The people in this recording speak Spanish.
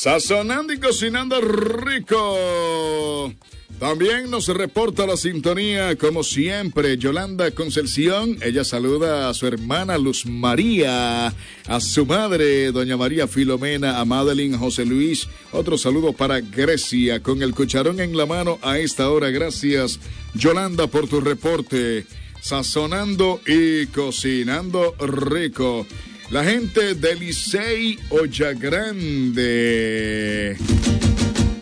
Sazonando y cocinando rico. También nos reporta la sintonía, como siempre, Yolanda Concepción. Ella saluda a su hermana Luz María, a su madre, doña María Filomena, a Madeline José Luis. Otro saludo para Grecia, con el cucharón en la mano a esta hora. Gracias, Yolanda, por tu reporte. Sazonando y cocinando rico. La gente de Licey Olla Grande.